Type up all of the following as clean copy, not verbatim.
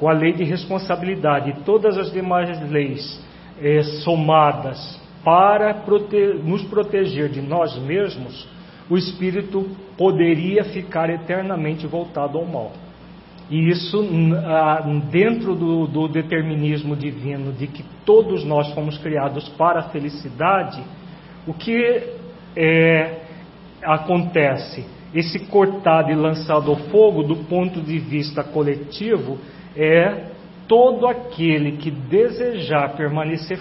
com a lei de responsabilidade e todas as demais leis somadas para nos proteger de nós mesmos, o espírito poderia ficar eternamente voltado ao mal. E isso, dentro do determinismo divino, de que todos nós fomos criados para a felicidade, o que acontece? Esse cortado e lançado ao fogo, do ponto de vista coletivo, todo aquele que desejar permanecer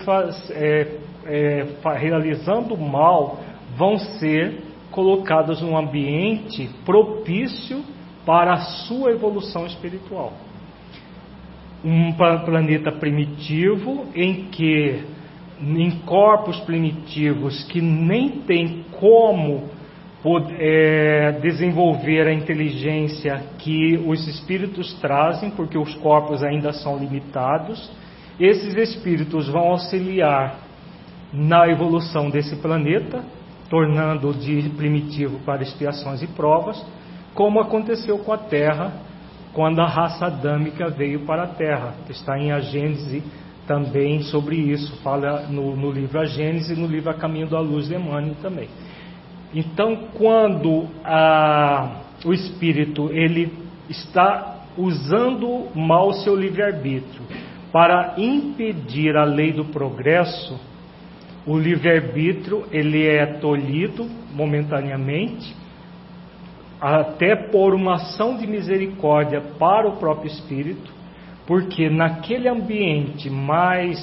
realizando o mal, vão ser colocados num ambiente propício para a sua evolução espiritual. Um planeta primitivo em corpos primitivos que nem tem como desenvolver a inteligência que os espíritos trazem, porque os corpos ainda são limitados. Esses espíritos vão auxiliar na evolução desse planeta, tornando-o de primitivo para expiações e provas, como aconteceu com a Terra, quando a raça adâmica veio para a Terra. Está em A Gênese também sobre isso, fala no livro A Gênese e no livro A Caminho da Luz de Emmanuel também. Então, quando o espírito ele está usando mal o seu livre-arbítrio para impedir a lei do progresso, o livre-arbítrio ele é tolhido momentaneamente, até por uma ação de misericórdia para o próprio espírito, porque naquele ambiente mais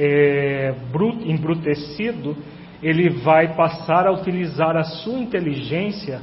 embrutecido, ele vai passar a utilizar a sua inteligência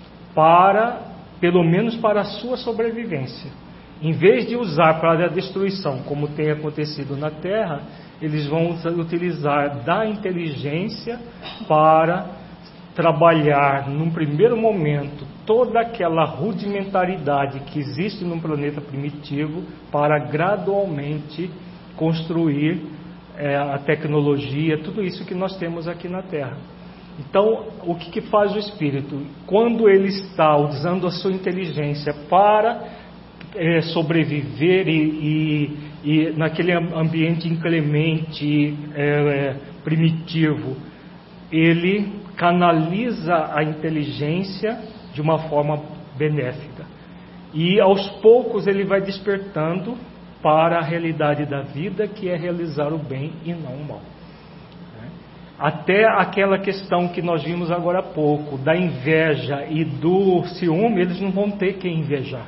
pelo menos para a sua sobrevivência. Em vez de usar para a destruição, como tem acontecido na Terra, eles vão utilizar da inteligência para trabalhar, num primeiro momento, toda aquela rudimentaridade que existe num planeta primitivo, para gradualmente construir a tecnologia, tudo isso que nós temos aqui na Terra. Então, o que faz o espírito? Quando ele está usando a sua inteligência para sobreviver e naquele ambiente inclemente, primitivo, ele canaliza a inteligência de uma forma benéfica. E aos poucos ele vai despertando para a realidade da vida, que é realizar o bem e não o mal. Até aquela questão que nós vimos agora há pouco, da inveja e do ciúme, eles não vão ter quem invejar.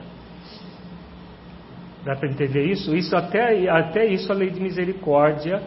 Dá para entender isso? Até isso a lei de misericórdia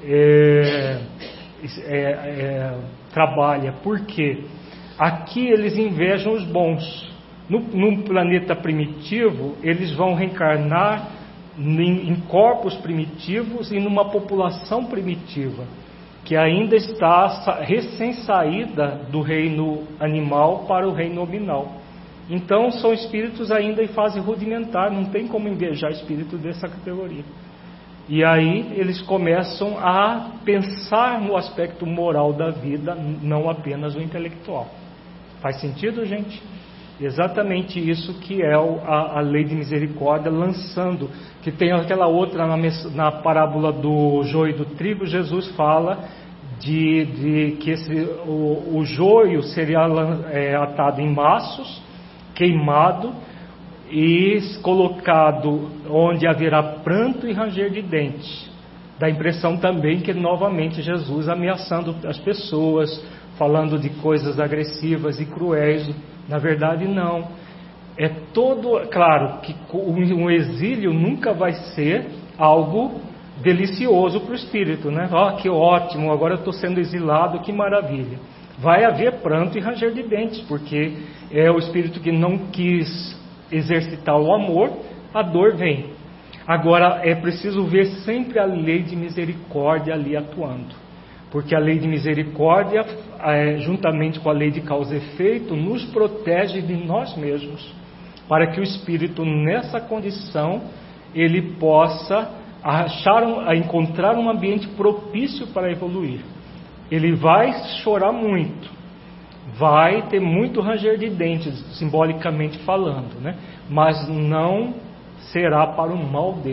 trabalha. Por quê? Aqui eles invejam os bons. No planeta primitivo, eles vão reencarnar em corpos primitivos e numa população primitiva, que ainda está recém-saída do reino animal para o reino nominal. Então são espíritos ainda em fase rudimentar, não tem como invejar espírito dessa categoria. E aí eles começam a pensar no aspecto moral da vida, não apenas o intelectual. Faz sentido, gente? Exatamente isso que é a lei de misericórdia, lançando, que tem aquela outra na parábola do joio e do trigo. Jesus fala de que o joio seria atado em maços, queimado e colocado onde haverá pranto e ranger de dentes. Dá a impressão também que novamente Jesus ameaçando as pessoas, falando de coisas agressivas e cruéis. Na verdade não, claro que um exílio nunca vai ser algo delicioso para o espírito, né? Que ótimo, agora eu estou sendo exilado, que maravilha. Vai haver pranto e ranger de dentes, porque é o espírito que não quis exercitar o amor, a dor vem. Agora é preciso ver sempre a lei de misericórdia ali atuando, porque a lei de misericórdia, juntamente com a lei de causa e efeito, nos protege de nós mesmos, para que o espírito nessa condição ele possa encontrar um ambiente propício para evoluir. Ele vai chorar muito, vai ter muito ranger de dentes, simbolicamente falando, né? Mas não será para o mal dele.